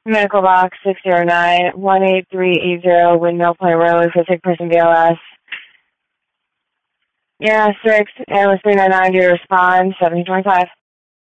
Medical box 609-18380, Windmill Point Road, for sick person BLS. Yeah, 6, analyst 399, do you respond? 1725.